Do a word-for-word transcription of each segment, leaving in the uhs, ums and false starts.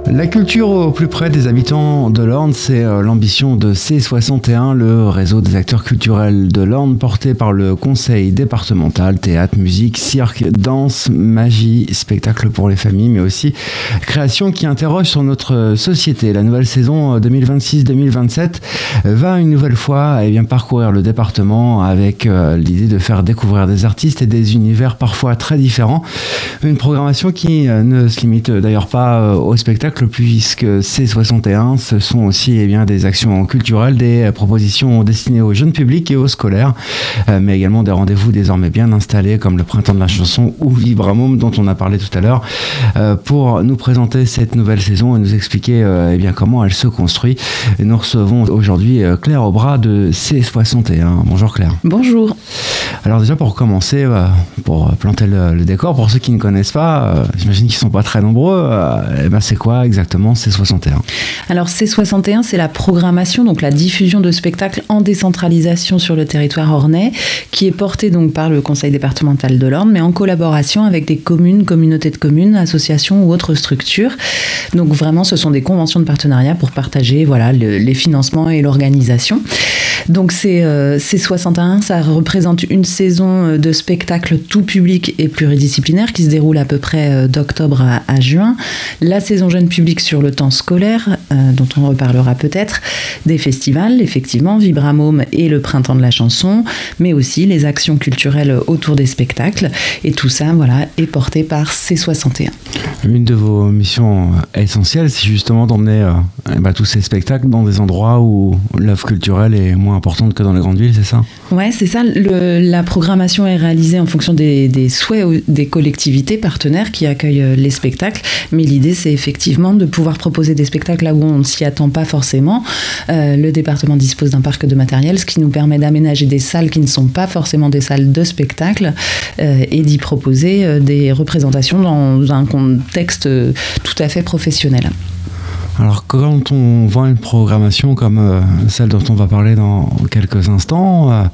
La culture au plus près des habitants de l'Orne, c'est l'ambition de C soixante et un, le réseau des acteurs culturels de l'Orne, porté par le conseil départemental. Théâtre, musique, cirque, danse, magie, spectacle pour les familles, mais aussi création qui interroge sur notre société. La nouvelle saison deux mille vingt-six deux mille vingt-sept va une nouvelle fois eh bien, parcourir le département avec euh, l'idée de faire découvrir des artistes et des univers parfois très différents. Une programmation qui euh, ne se limite d'ailleurs pas euh, au spectacle, puisque C soixante et un, ce sont aussi eh bien, des actions culturelles, des propositions destinées aux jeunes publics et aux scolaires, euh, mais également des rendez-vous désormais bien installés comme le Printemps de la chanson ou Vibramôme dont on a parlé tout à l'heure, euh, pour nous présenter cette nouvelle saison et nous expliquer euh, eh bien, comment elle se construit. Et nous recevons aujourd'hui euh, Claire Aubras de C soixante et un. Bonjour Claire. Bonjour. Alors déjà pour commencer, euh, pour planter le, le décor, pour ceux qui ne connaissent pas, euh, j'imagine qu'ils ne sont pas très nombreux, euh, eh ben, c'est quoi exactement C soixante et un? Alors C soixante et un, c'est la programmation, donc la diffusion de spectacles en décentralisation sur le territoire ornais, qui est portée donc par le conseil départemental de l'Orne, mais en collaboration avec des communes, communautés de communes, associations ou autres structures. Donc vraiment, ce sont des conventions de partenariat pour partager voilà, le, les financements et l'organisation. Donc c'est euh, C soixante et un, ça représente une saison de spectacles tout public et pluridisciplinaire qui se déroule à peu près d'octobre à, à juin. La saison jeune public sur le temps scolaire, euh, dont on reparlera peut-être, des festivals, effectivement, Vibramôme et le Printemps de la chanson, mais aussi les actions culturelles autour des spectacles. Et tout ça, voilà, est porté par C soixante et un. Une de vos missions essentielles, c'est justement d'emmener euh, bah, tous ces spectacles dans des endroits où l'œuvre culturelle est moins importante que dans les grandes villes, c'est ça ? Ouais, c'est ça. Le, la programmation est réalisée en fonction des, des souhaits des collectivités partenaires qui accueillent les spectacles, mais l'idée, c'est effectivement de pouvoir proposer des spectacles là où on ne s'y attend pas forcément. Euh, le département dispose d'un parc de matériel, ce qui nous permet d'aménager des salles qui ne sont pas forcément des salles de spectacle euh, et d'y proposer euh, des représentations dans un contexte euh, tout à fait professionnel. Alors quand on voit une programmation comme euh, celle dont on va parler dans quelques instants, euh,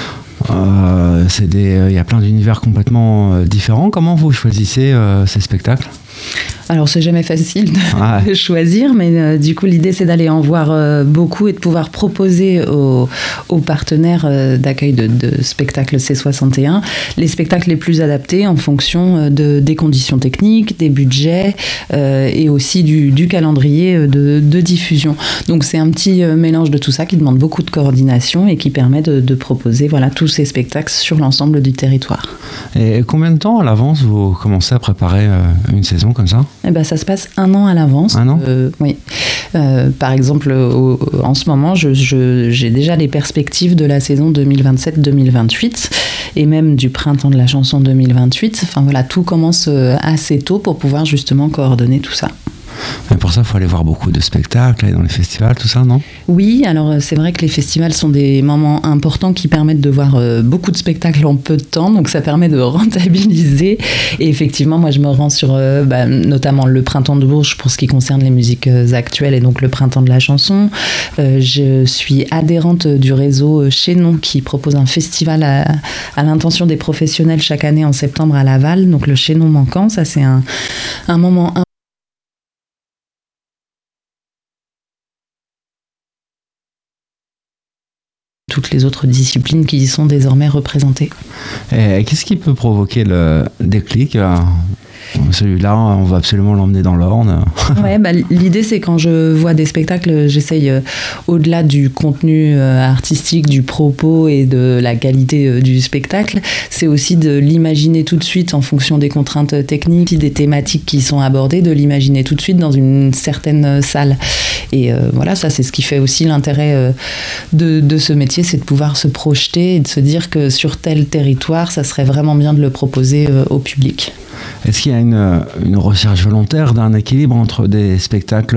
euh, c'est des, il y a plein d'univers complètement euh, différents. Comment vous choisissez euh, ces spectacles ? Alors, c'est jamais facile de ouais. choisir, mais euh, du coup, l'idée, c'est d'aller en voir euh, beaucoup et de pouvoir proposer aux, aux partenaires euh, d'accueil de, de spectacles C soixante et un les spectacles les plus adaptés en fonction de, des conditions techniques, des budgets euh, et aussi du, du calendrier de, de diffusion. Donc, c'est un petit euh, mélange de tout ça qui demande beaucoup de coordination et qui permet de, de proposer voilà, tous ces spectacles sur l'ensemble du territoire. Et combien de temps à l'avance vous commencez à préparer euh, une saison comme ça ? Eh ben, ça se passe un an à l'avance. Un an ? euh, Oui. Euh, par exemple, au, en ce moment, je, je, j'ai déjà les perspectives de la saison deux mille vingt-sept deux mille vingt-huit et même du Printemps de la chanson deux mille vingt-huit. Enfin voilà, tout commence assez tôt pour pouvoir justement coordonner tout ça. Mais pour ça, il faut aller voir beaucoup de spectacles, aller dans les festivals, tout ça, non ? Oui, alors c'est vrai que les festivals sont des moments importants qui permettent de voir euh, beaucoup de spectacles en peu de temps, donc ça permet de rentabiliser. Et effectivement, moi je me rends sur euh, bah, notamment le Printemps de Bourges pour ce qui concerne les musiques actuelles et donc le Printemps de la chanson. Euh, je suis adhérente du réseau Chaînon qui propose un festival à, à l'intention des professionnels chaque année en septembre à Laval, donc le Chaînon manquant, ça c'est un, un moment important. Toutes les autres disciplines qui y sont désormais représentées. Et qu'est-ce qui peut provoquer le déclic ? Celui-là, on va absolument l'emmener dans l'Orne. Ouais, bah, l'idée, c'est quand je vois des spectacles, j'essaye, euh, au-delà du contenu euh, artistique, du propos et de la qualité euh, du spectacle, c'est aussi de l'imaginer tout de suite en fonction des contraintes techniques, des thématiques qui sont abordées, de l'imaginer tout de suite dans une certaine salle. Et euh, voilà, ça, c'est ce qui fait aussi l'intérêt euh, de, de ce métier, c'est de pouvoir se projeter et de se dire que sur tel territoire, ça serait vraiment bien de le proposer euh, au public. Est-ce qu'il y a une, une recherche volontaire d'un équilibre entre des spectacles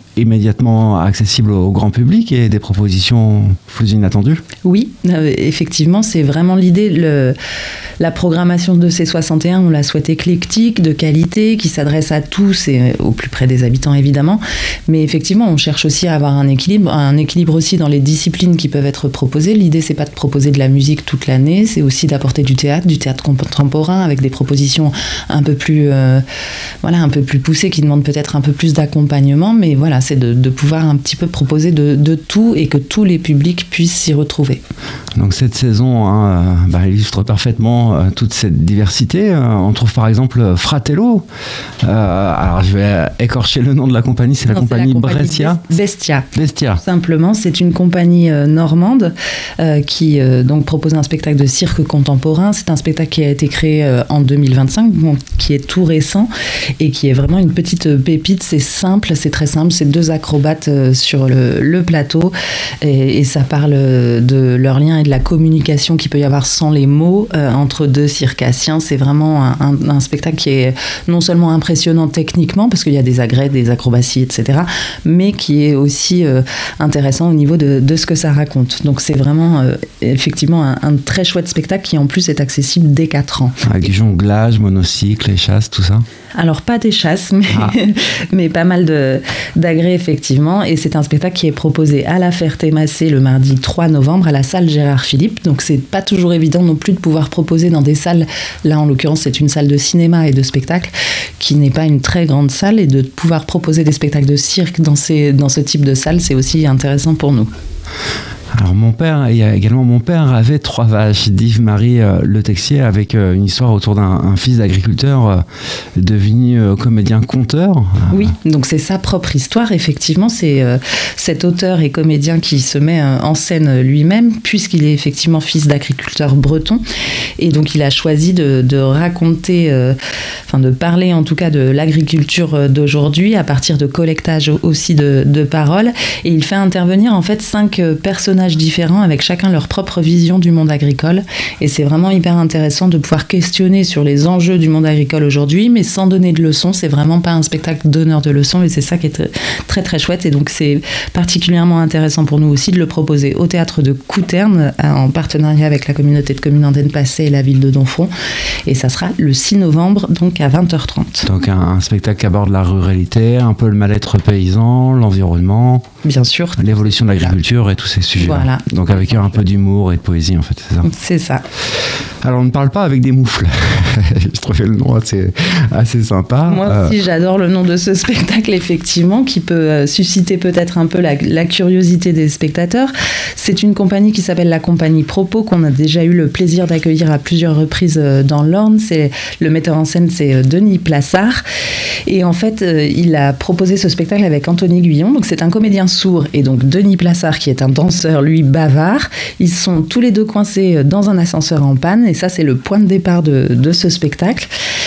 immédiatement accessible au grand public et des propositions plus inattendues? Oui, euh, effectivement, c'est vraiment l'idée. Le, la programmation de C soixante et un, on la souhaite éclectique, de qualité, qui s'adresse à tous et au plus près des habitants évidemment. Mais effectivement, on cherche aussi à avoir un équilibre, un équilibre aussi dans les disciplines qui peuvent être proposées. L'idée, c'est pas de proposer de la musique toute l'année, c'est aussi d'apporter du théâtre, du théâtre contemporain avec des propositions un peu plus, euh, voilà, un peu plus poussées, qui demandent peut-être un peu plus d'accompagnement. Mais voilà, c'est de, de pouvoir un petit peu proposer de, de tout et que tous les publics puissent s'y retrouver. Donc cette saison hein, bah, illustre parfaitement euh, toute cette diversité. Euh, on trouve par exemple Fratello. Euh, alors je vais écorcher le nom de la compagnie, c'est la non, compagnie, c'est la compagnie Brescia. Bestia. Bestia. Tout simplement, c'est une compagnie euh, normande euh, qui euh, donc propose un spectacle de cirque contemporain. C'est un spectacle qui a été créé euh, en deux mille vingt-cinq, bon, qui est tout récent et qui est vraiment une petite pépite. C'est simple, c'est très simple. C'est deux acrobates euh, sur le, le plateau et, et ça parle de leur lien et de la communication qu'il peut y avoir sans les mots euh, entre deux circassiens. C'est vraiment un, un, un spectacle qui est non seulement impressionnant techniquement parce qu'il y a des agrès, des acrobaties, et cetera, mais qui est aussi euh, intéressant au niveau de, de ce que ça raconte. Donc c'est vraiment euh, effectivement un, un très chouette spectacle qui en plus est accessible dès quatre ans. Avec du jonglage, monocycle, échasse, tout ça? Alors pas des chasses, mais, ah. mais pas mal de, d'agrès effectivement. Et c'est un spectacle qui est proposé à la Ferté-Massé le mardi trois novembre à la salle Gérard Philippe. Donc c'est pas toujours évident non plus de pouvoir proposer dans des salles, là en l'occurrence c'est une salle de cinéma et de spectacle qui n'est pas une très grande salle, et de pouvoir proposer des spectacles de cirque dans, ces, dans ce type de salle, c'est aussi intéressant pour nous. Alors mon père, et également mon père avait trois vaches, d'Yves-Marie euh, Le Texier, avec euh, une histoire autour d'un un fils d'agriculteur euh, devenu euh, comédien conteur. Oui, donc c'est sa propre histoire, effectivement, c'est euh, cet auteur et comédien qui se met euh, en scène lui-même, puisqu'il est effectivement fils d'agriculteur breton, et donc il a choisi de, de raconter, euh, enfin de parler en tout cas de l'agriculture d'aujourd'hui, à partir de collectage aussi de, de paroles, et il fait intervenir en fait cinq personnages différents avec chacun leur propre vision du monde agricole, et c'est vraiment hyper intéressant de pouvoir questionner sur les enjeux du monde agricole aujourd'hui, mais sans donner de leçons. C'est vraiment pas un spectacle donneur de leçons, et c'est ça qui est très très chouette, et donc c'est particulièrement intéressant pour nous aussi de le proposer au théâtre de Couterne en partenariat avec la communauté de communes Andenne Passé et la ville de Domfront, et ça sera le six novembre donc à vingt heures trente. Donc un, un spectacle qui aborde la ruralité, un peu le mal-être paysan, l'environnement, bien sûr, l'évolution de l'agriculture et tous ces sujets. Voilà. Donc avec un peu d'humour et de poésie en fait, c'est ça. C'est ça. Alors on ne parle pas avec des moufles. Je trouvais le nom assez, assez sympa. Moi aussi euh... j'adore le nom de ce spectacle, effectivement, qui peut susciter peut-être un peu la, la curiosité des spectateurs. C'est une compagnie qui s'appelle la compagnie Propos, qu'on a déjà eu le plaisir d'accueillir à plusieurs reprises dans l'Orne. C'est, le metteur en scène, c'est Denis Plassard, et en fait il a proposé ce spectacle avec Anthony Guyon. Donc c'est un comédien sourd, et donc Denis Plassard qui est un danseur, lui, bavard. Ils sont tous les deux coincés dans un ascenseur en panne, et ça c'est le point de départ de, de ce spectacle.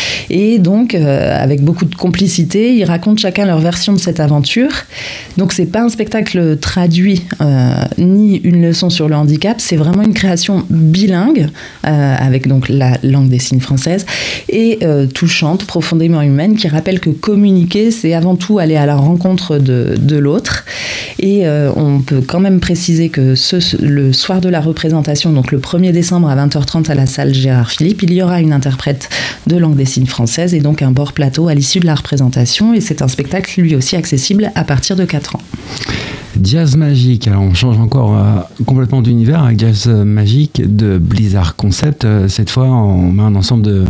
Et donc euh, avec beaucoup de complicité, ils racontent chacun leur version de cette aventure. Donc c'est pas un spectacle traduit euh, ni une leçon sur le handicap, c'est vraiment une création bilingue euh, avec donc la langue des signes française, et euh, touchante, profondément humaine, qui rappelle que communiquer, c'est avant tout aller à la rencontre de, de l'autre. Et euh, on peut quand même préciser que ce, le soir de la représentation, donc le premier décembre à vingt heures trente à la salle Gérard Philippe, il y aura une interprète de langue des signes française et donc un bord plateau à l'issue de la représentation, et c'est un spectacle lui aussi accessible à partir de quatre ans. Jazz Magique, alors on change encore euh, complètement d'univers avec Jazz Magique de Blizzard Concept. Euh, cette fois on met un ensemble de euh,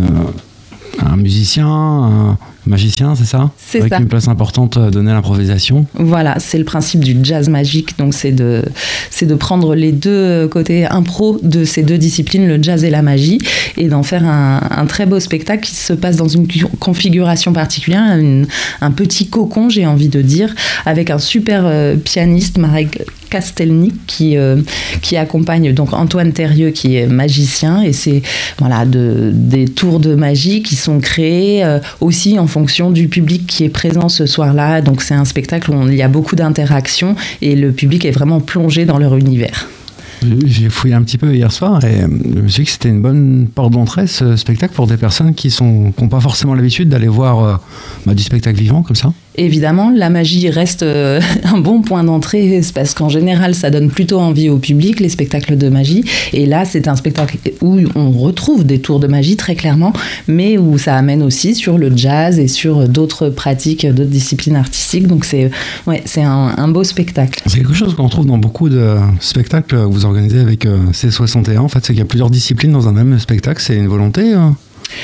un musicien, un magicien, c'est ça ? C'est avec ça. Une place importante donnée à l'improvisation. Voilà, c'est le principe du jazz magique. Donc c'est de, c'est de prendre les deux côtés impro de ces deux disciplines, le jazz et la magie, et d'en faire un, un très beau spectacle qui se passe dans une configuration particulière, une, un petit cocon, j'ai envie de dire, avec un super euh, pianiste, Marek Kastelnik, qui, euh, qui accompagne donc Antoine Thérieux, qui est magicien, et c'est voilà, de, des tours de magie qui sont créés euh, aussi en fonction du public qui est présent ce soir-là. Donc c'est un spectacle où on, il y a beaucoup d'interactions, et le public est vraiment plongé dans leur univers. J'ai fouillé un petit peu hier soir et je me suis dit que c'était une bonne porte d'entrée, ce spectacle, pour des personnes qui sont qui n'ont pas forcément l'habitude d'aller voir euh, bah, du spectacle vivant comme ça. Évidemment, la magie reste euh, un bon point d'entrée parce qu'en général, ça donne plutôt envie au public, les spectacles de magie. Et là, c'est un spectacle où on retrouve des tours de magie très clairement, mais où ça amène aussi sur le jazz et sur d'autres pratiques, d'autres disciplines artistiques. Donc c'est, ouais, c'est un, un beau spectacle. C'est quelque chose qu'on trouve dans beaucoup de spectacles que vous organisez avec euh, C soixante et un. En fait, c'est qu'il y a plusieurs disciplines dans un même spectacle. C'est une volonté euh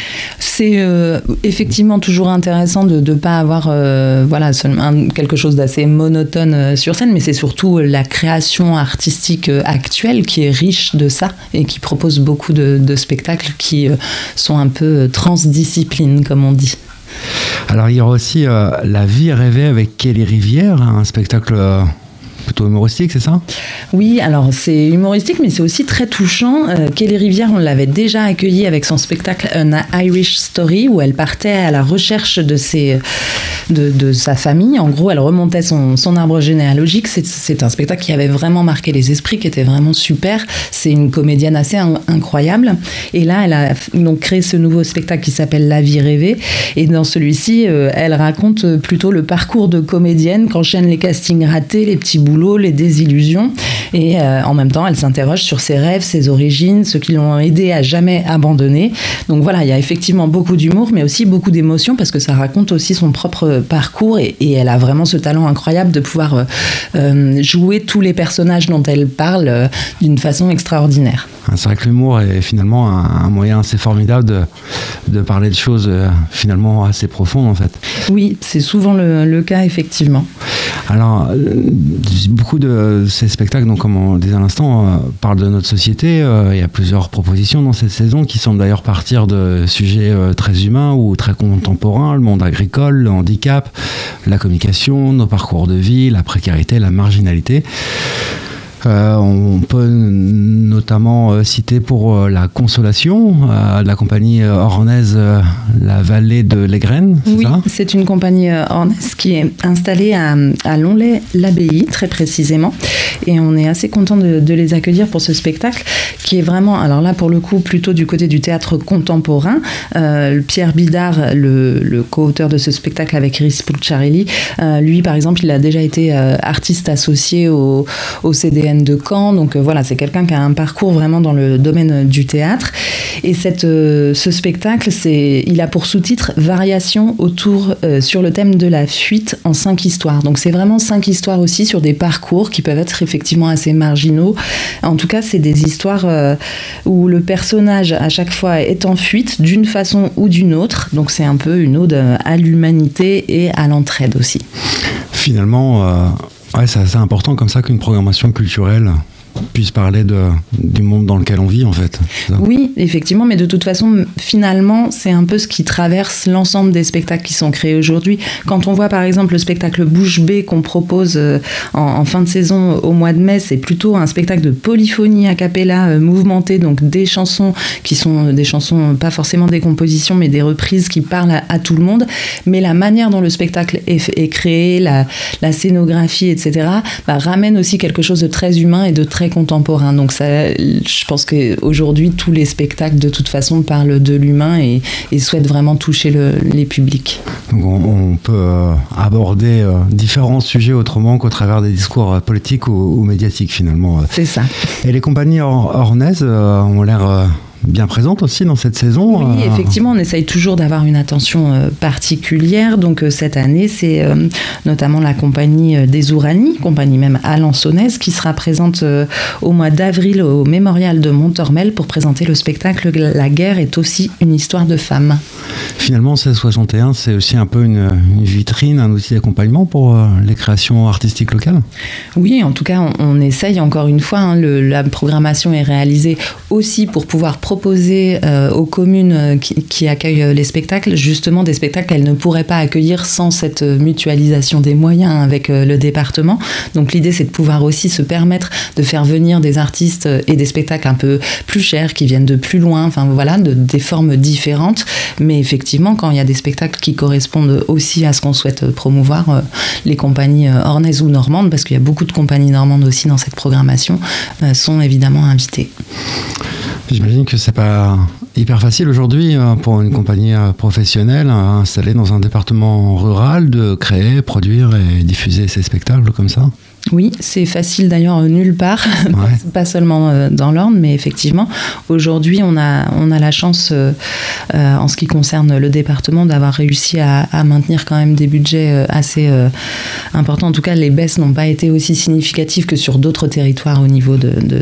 C'est euh, effectivement toujours intéressant de ne pas avoir euh, voilà, seulement un, quelque chose d'assez monotone euh, sur scène, mais c'est surtout la création artistique euh, actuelle qui est riche de ça et qui propose beaucoup de, de spectacles qui euh, sont un peu transdisciplines, comme on dit. Alors il y aura aussi euh, La vie rêvée avec Kelly Rivière, un spectacle... Euh plutôt humoristique, c'est ça ? Oui, alors c'est humoristique, mais c'est aussi très touchant. Euh, Kelly Rivière, on l'avait déjà accueillie avec son spectacle An Irish Story, où elle partait à la recherche de, ses, de, de sa famille. En gros, elle remontait son, son arbre généalogique. C'est, c'est un spectacle qui avait vraiment marqué les esprits, qui était vraiment super. C'est une comédienne assez in- incroyable. Et là, elle a donc créé ce nouveau spectacle qui s'appelle La vie rêvée. Et dans celui-ci, euh, elle raconte plutôt le parcours de comédienne qu'enchaînent les castings ratés, les petits boulots, les désillusions, et euh, en même temps elle s'interroge sur ses rêves, ses origines, ce qui l'ont aidé à jamais abandonner. Donc voilà, il y a effectivement beaucoup d'humour, mais aussi beaucoup d'émotion, parce que ça raconte aussi son propre parcours, et, et elle a vraiment ce talent incroyable de pouvoir euh, euh, jouer tous les personnages dont elle parle euh, d'une façon extraordinaire. C'est vrai que l'humour est finalement un, un moyen assez formidable de, de parler de choses euh, finalement assez profondes en fait. Oui, c'est souvent le, le cas effectivement. Alors, euh, beaucoup de ces spectacles, donc, comme on disait à l'instant, euh, parlent de notre société. Euh, il y a plusieurs propositions dans cette saison qui semblent d'ailleurs partir de sujets euh, très humains ou très contemporains, le monde agricole, le handicap, la communication, nos parcours de vie, la précarité, la marginalité. Euh, on peut notamment euh, citer pour euh, la consolation euh, de la compagnie euh, ornaise euh, La Vallée de l'Aigraine, c'est oui, ça ? C'est une compagnie euh, ornaise qui est installée à, à Lonlay-l'Abbaye, très précisément. Et on est assez content de, de les accueillir pour ce spectacle qui est vraiment, alors là pour le coup, plutôt du côté du théâtre contemporain. Euh, Pierre Bidard, le, le co-auteur de ce spectacle avec Iris Pucciarelli, euh, lui par exemple, il a déjà été euh, artiste associé au, au C D N de Caen, donc euh, voilà, c'est quelqu'un qui a un parcours vraiment dans le domaine du théâtre. Et cette, euh, ce spectacle, c'est, il a pour sous-titre Variations autour euh, sur le thème de la fuite en cinq histoires. Donc c'est vraiment cinq histoires aussi sur des parcours qui peuvent être effectivement assez marginaux. En tout cas, c'est des histoires euh, où le personnage à chaque fois est en fuite d'une façon ou d'une autre. Donc c'est un peu une ode à l'humanité et à l'entraide aussi. Finalement, euh, ouais, c'est assez important comme ça qu'une programmation culturelle puisse parler de, du monde dans lequel on vit en fait. Oui, effectivement, mais de toute façon, finalement, c'est un peu ce qui traverse l'ensemble des spectacles qui sont créés aujourd'hui. Quand on voit par exemple le spectacle Bouche Bée qu'on propose euh, en, en fin de saison au mois de mai, c'est plutôt un spectacle de polyphonie a cappella euh, mouvementée, donc des chansons qui sont des chansons, pas forcément des compositions, mais des reprises qui parlent à, à tout le monde. Mais la manière dont le spectacle est, est créé, la, la scénographie, et cetera, bah, ramène aussi quelque chose de très humain et de très contemporain. Donc ça, je pense qu'aujourd'hui, tous les spectacles, de toute façon, parlent de l'humain et, et souhaitent vraiment toucher le, les publics. Donc on, on peut euh, aborder euh, différents sujets autrement qu'au travers des discours euh, politiques ou, ou médiatiques, finalement. C'est ça. Et les compagnies or- ornaises euh, ont l'air... Euh bien présente aussi dans cette saison. Oui, effectivement, on essaye toujours d'avoir une attention euh, particulière. Donc euh, cette année, c'est euh, notamment la compagnie euh, des Ourani, compagnie même alençonnaise, qui sera présente euh, au mois d'avril au Mémorial de Montormel pour présenter le spectacle La guerre est aussi une histoire de femme. Finalement, C soixante et un, c'est aussi un peu une, une vitrine, un outil d'accompagnement pour euh, les créations artistiques locales. Oui, en tout cas, on, on essaye encore une fois. Hein, le, la programmation est réalisée aussi pour pouvoir proposer euh, aux communes qui, qui accueillent les spectacles, justement des spectacles qu'elles ne pourraient pas accueillir sans cette mutualisation des moyens avec euh, le département. Donc l'idée, c'est de pouvoir aussi se permettre de faire venir des artistes et des spectacles un peu plus chers, qui viennent de plus loin, enfin voilà, de, des formes différentes. Mais effectivement, quand il y a des spectacles qui correspondent aussi à ce qu'on souhaite promouvoir, euh, les compagnies euh, ornaises ou normandes, parce qu'il y a beaucoup de compagnies normandes aussi dans cette programmation, euh, sont évidemment invitées. J'imagine que c'est pas hyper facile aujourd'hui pour une compagnie professionnelle installée dans un département rural de créer, produire et diffuser ces spectacles comme ça. Oui, c'est facile d'ailleurs nulle part, ouais. Pas seulement dans l'Orne, mais effectivement, aujourd'hui, on a, on a la chance, euh, en ce qui concerne le département, d'avoir réussi à, à maintenir quand même des budgets assez euh, importants. En tout cas, les baisses n'ont pas été aussi significatives que sur d'autres territoires au niveau de... de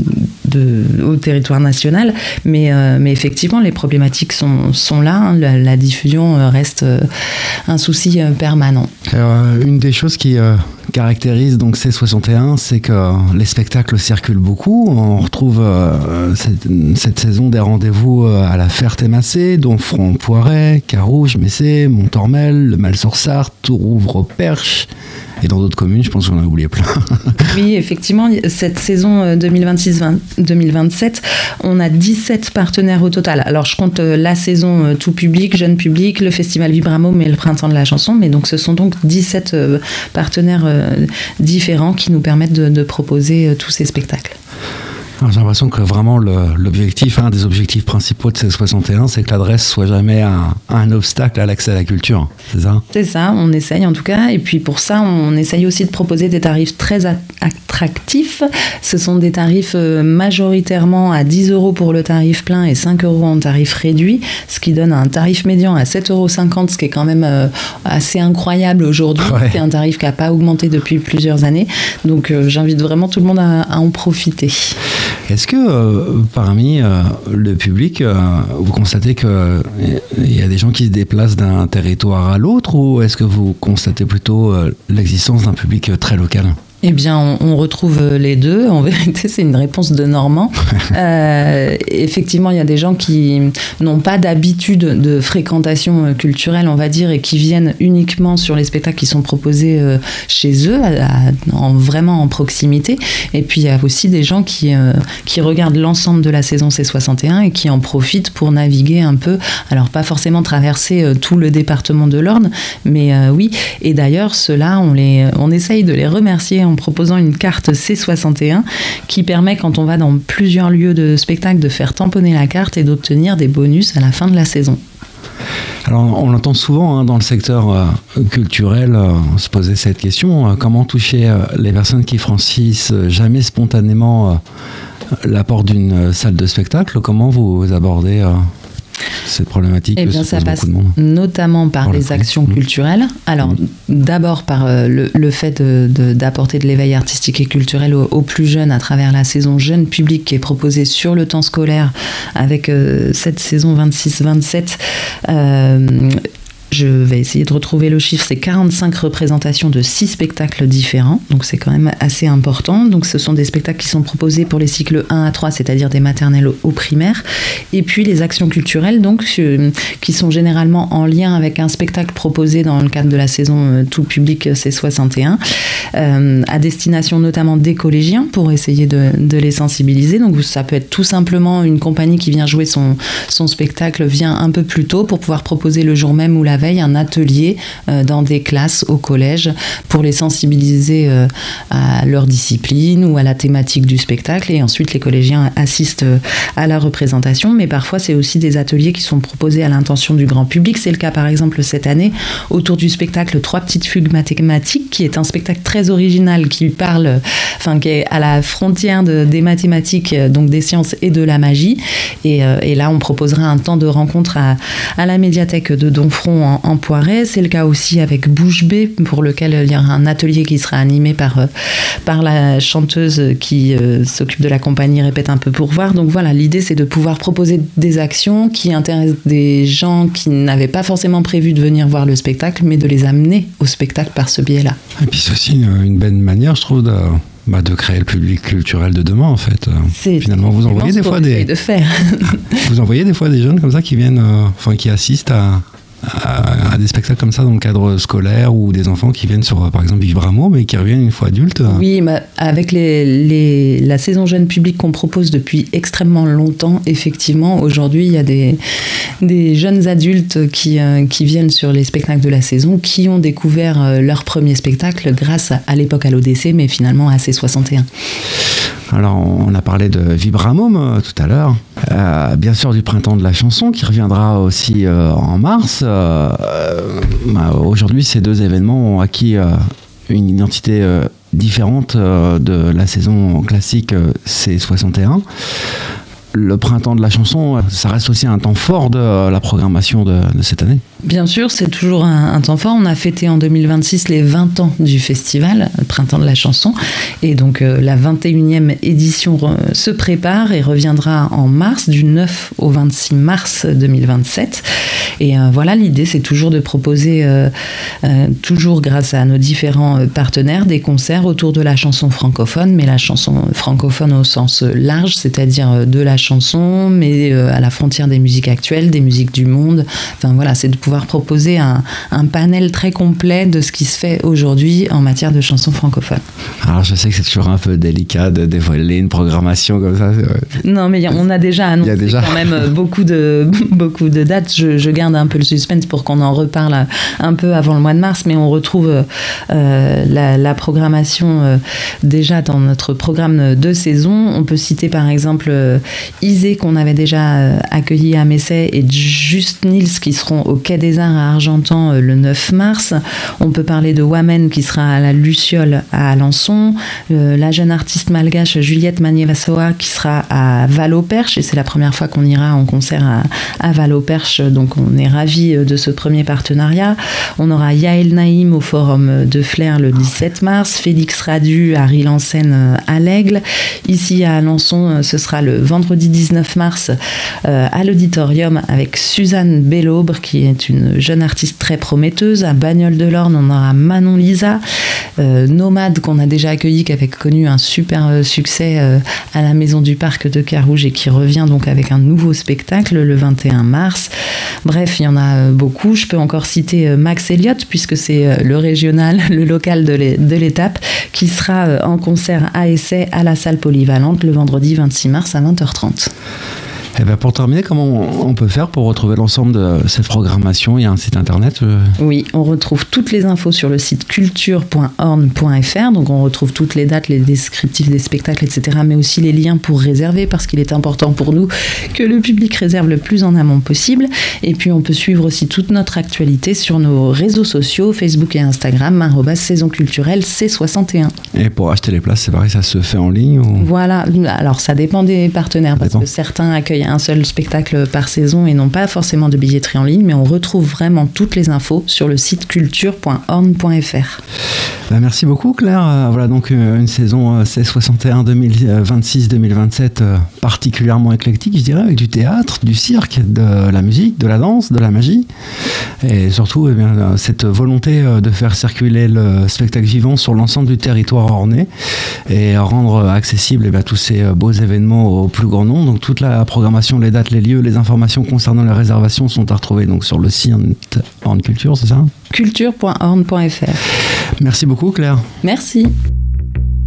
De, au territoire national, mais, euh, mais effectivement les problématiques sont, sont là, hein. la, la diffusion reste euh, un souci euh, permanent. Euh, une des choses qui euh, caractérise donc C soixante et un, c'est que les spectacles circulent beaucoup. On retrouve euh, cette, cette saison des rendez-vous à la Ferté-Massé, Domfront, Poiret, Carouge, Messé, Montormel, Le Mal-sur-Sarthe, Tourouvre, Perche. Et dans d'autres communes, je pense qu'on en a oublié plein. Oui, effectivement, cette saison deux mille vingt-six deux mille vingt-sept, on a dix-sept partenaires au total. Alors, je compte la saison tout public, jeune public, le festival Vibramome et le printemps de la chanson. Mais donc, ce sont donc dix-sept partenaires différents qui nous permettent de, de proposer tous ces spectacles. Alors, j'ai l'impression que vraiment le, l'objectif, un des objectifs principaux de C soixante et un, c'est que l'adresse soit jamais un, un obstacle à l'accès à la culture, c'est ça ? C'est ça, on essaye en tout cas. Et puis pour ça, on essaye aussi de proposer des tarifs très attractifs. Ce sont des tarifs majoritairement à dix euros pour le tarif plein et cinq euros en tarif réduit, ce qui donne un tarif médian à sept euros cinquante, ce qui est quand même assez incroyable aujourd'hui. Ouais. C'est un tarif qui n'a pas augmenté depuis plusieurs années. Donc euh, j'invite vraiment tout le monde à, à en profiter. Est-ce que euh, parmi euh, le public, euh, vous constatez qu'il euh, y a des gens qui se déplacent d'un territoire à l'autre, ou est-ce que vous constatez plutôt euh, l'existence d'un public euh, très local ? Eh bien, on, on retrouve les deux. En vérité, c'est une réponse de Normand. Euh, effectivement, il y a des gens qui n'ont pas d'habitude de fréquentation culturelle, on va dire, et qui viennent uniquement sur les spectacles qui sont proposés euh, chez eux, à, à, en, vraiment en proximité. Et puis, il y a aussi des gens qui, euh, qui regardent l'ensemble de la saison C soixante et un et qui en profitent pour naviguer un peu. Alors, pas forcément traverser euh, tout le département de l'Orne, mais euh, oui. Et d'ailleurs, ceux-là, on, les, on essaye de les remercier en en proposant une carte C soixante et un qui permet, quand on va dans plusieurs lieux de spectacle, de faire tamponner la carte et d'obtenir des bonus à la fin de la saison. Alors, on l'entend souvent hein, dans le secteur euh, culturel euh, se poser cette question, euh, comment toucher euh, les personnes qui franchissent jamais spontanément euh, la porte d'une salle de spectacle. Comment vous abordez euh cette problématique? Eh bien, ça passe notamment par les actions mmh. culturelles. Alors, mmh. d'abord par euh, le, le fait de, de, d'apporter de l'éveil artistique et culturel aux, aux plus jeunes à travers la saison jeune public qui est proposée sur le temps scolaire avec euh, cette saison vingt-six vingt-sept. Euh, Je vais essayer de retrouver le chiffre, c'est quarante-cinq représentations de six spectacles différents, donc c'est quand même assez important. Donc ce sont des spectacles qui sont proposés pour les cycles un à trois, c'est-à-dire des maternelles au primaire, et puis les actions culturelles, donc euh, qui sont généralement en lien avec un spectacle proposé dans le cadre de la saison euh, tout public C soixante et un, euh, à destination notamment des collégiens pour essayer de, de les sensibiliser. Donc ça peut être tout simplement une compagnie qui vient jouer son, son spectacle vient un peu plus tôt pour pouvoir proposer le jour même ou la veille un atelier euh, dans des classes au collège pour les sensibiliser euh, à leur discipline ou à la thématique du spectacle, et ensuite les collégiens assistent euh, à la représentation. Mais parfois c'est aussi des ateliers qui sont proposés à l'intention du grand public. C'est le cas par exemple cette année autour du spectacle Trois petites fugues mathématiques, qui est un spectacle très original qui parle, enfin qui est à la frontière de, des mathématiques, donc des sciences et de la magie. Et, euh, et là on proposera un temps de rencontre à, à la médiathèque de Domfront en, en Poiret. C'est le cas aussi avec Bouche Bée, pour lequel il y aura un atelier qui sera animé par, par la chanteuse qui euh, s'occupe de la compagnie Répète un peu pour voir. Donc voilà, l'idée c'est de pouvoir proposer des actions qui intéressent des gens qui n'avaient pas forcément prévu de venir voir le spectacle, mais de les amener au spectacle par ce biais-là. Et puis c'est aussi une, une belle manière, je trouve, de Bah, de créer le public culturel de demain, en fait. C'est Finalement, vous envoyez des fois des de faire. vous envoyez des fois des jeunes comme ça qui viennent, euh, enfin qui assistent à, à, à des spectacles comme ça dans le cadre scolaire, ou des enfants qui viennent sur, par exemple, Vibramo, mais qui reviennent une fois adultes. Oui, bah, avec les, les, la saison jeune public qu'on propose depuis extrêmement longtemps, effectivement, aujourd'hui, il y a des, des jeunes adultes qui, euh, qui viennent sur les spectacles de la saison, qui ont découvert euh, leur premier spectacle grâce à, à l'époque à l'O D C, mais finalement à C soixante et un. Alors, on a parlé de Vibramôme euh, tout à l'heure. Euh, bien sûr, du Printemps de la chanson qui reviendra aussi euh, en mars. Euh, euh, bah, aujourd'hui, ces deux événements ont acquis euh, une identité euh, différente euh, de la saison classique euh, C soixante et un. Le Printemps de la chanson, ça reste aussi un temps fort de la programmation de, de cette année. Bien sûr, c'est toujours un, un temps fort. On a fêté en deux mille vingt-six les vingt ans du festival, le Printemps de la chanson. Et donc euh, la vingt et unième édition re- se prépare et reviendra en mars, du neuf au vingt-six mars deux mille vingt-sept. Et euh, voilà, l'idée, c'est toujours de proposer, euh, euh, toujours grâce à nos différents euh, partenaires, des concerts autour de la chanson francophone, mais la chanson francophone au sens large, c'est-à-dire euh, de la chanson, mais euh, à la frontière des musiques actuelles, des musiques du monde. Enfin voilà, c'est de pouvoir proposer un, un panel très complet de ce qui se fait aujourd'hui en matière de chansons francophones. Alors je sais que c'est toujours un peu délicat de dévoiler une programmation comme ça. Non, mais on a déjà annoncé déjà... quand même beaucoup de, beaucoup de dates. Je, je garde un peu le suspense pour qu'on en reparle un peu avant le mois de mars, mais on retrouve euh, la, la programmation euh, déjà dans notre programme de saison. On peut citer par exemple euh, Isée, qu'on avait déjà euh, accueilli à Messet, et Just Nils qui seront au Quai des Arts à Argentan euh, le neuf mars. On peut parler de Wamen qui sera à la Luciole à Alençon, euh, la jeune artiste malgache Juliette Magnier-Vassoa qui sera à Val-au-Perche, et c'est la première fois qu'on ira en concert à, à Val-au-Perche, donc on est ravis de ce premier partenariat. On aura Yael Naïm au Forum de Flers le dix-sept mars, Félix Radu à Rille-en-Seine à l'Aigle. Ici à Alençon, ce sera le vendredi dix-neuf mars euh, à l'Auditorium avec Suzanne Bellaubre qui est une jeune artiste très prometteuse. À Bagnoles-de-l'Orne, on aura Manon Lisa, euh, Nomade qu'on a déjà accueilli, qui avait connu un super euh, succès euh, à la Maison du Parc de Carouge et qui revient donc avec un nouveau spectacle le vingt et un mars. Bref, il y en a euh, beaucoup. Je peux encore citer euh, Max Elliott puisque c'est euh, le régional, le local de, l'é- de l'étape qui sera euh, en concert à Essai à la salle polyvalente le vendredi vingt-six mars à vingt heures trente. Et ben pour terminer, comment on peut faire pour retrouver l'ensemble de cette programmation ? Il y a un site internet euh... Oui, on retrouve toutes les infos sur le site culture point orne point f r. Donc on retrouve toutes les dates, les descriptifs des spectacles, et cetera. Mais aussi les liens pour réserver, parce qu'il est important pour nous que le public réserve le plus en amont possible. Et puis on peut suivre aussi toute notre actualité sur nos réseaux sociaux, Facebook et Instagram, arobase saison culturelle C soixante et un. Et pour acheter les places, c'est pareil, ça se fait en ligne ou... Voilà, alors ça dépend des partenaires, parce que certains accueillent un seul spectacle par saison et n'ont pas forcément de billetterie en ligne, mais on retrouve vraiment toutes les infos sur le site culture point orne point f r. Ben merci beaucoup Claire. Euh, voilà donc euh, une saison euh, C soixante et un deux mille vingt-six deux mille vingt-sept euh, particulièrement éclectique, je dirais, avec du théâtre, du cirque, de la musique, de la danse, de la magie, et surtout eh bien, cette volonté euh, de faire circuler le spectacle vivant sur l'ensemble du territoire ornais et rendre accessible eh bien, tous ces beaux événements au plus grand nombre. Donc toute la programmation, les dates, les lieux, les informations concernant les réservations sont à retrouver donc sur le site Orne Culture, c'est ça ? culture point orne point f r. Merci beaucoup Claire. Merci.